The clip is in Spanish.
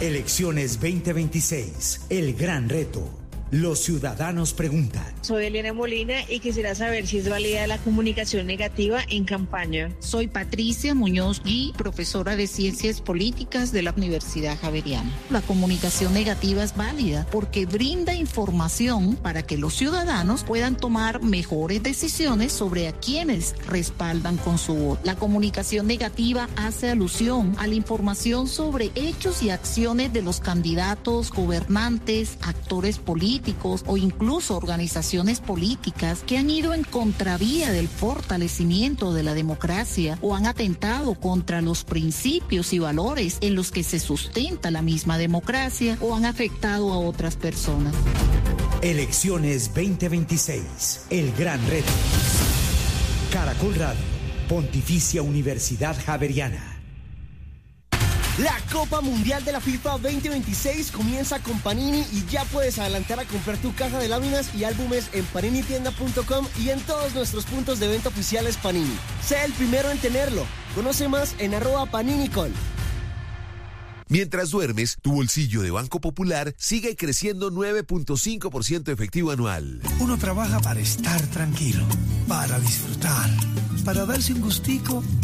Elecciones 2026, el gran reto. Los ciudadanos preguntan. Soy Elena Molina y quisiera saber si es válida la comunicación negativa en campaña. Soy Patricia Muñoz Gui, profesora de Ciencias Políticas de la Universidad Javeriana. La comunicación negativa es válida porque brinda información para que los ciudadanos puedan tomar mejores decisiones sobre a quienes respaldan con su voto. La comunicación negativa hace alusión a la información sobre hechos y acciones de los candidatos, gobernantes, actores políticos o incluso organizaciones políticas que han ido en contravía del fortalecimiento de la democracia o han atentado contra los principios y valores en los que se sustenta la misma democracia o han afectado a otras personas. Elecciones 2026, el gran reto. Caracol Radio, Pontificia Universidad Javeriana. La Copa Mundial de la FIFA 2026 comienza con Panini y ya puedes adelantar a comprar tu caja de láminas y álbumes en paninitienda.com y en todos nuestros puntos de venta oficiales Panini. Sé el primero en tenerlo. Conoce más en @paninicol. Mientras duermes, tu bolsillo de Banco Popular sigue creciendo 9.5% efectivo anual. Uno trabaja para estar tranquilo, para disfrutar, para darse un gustico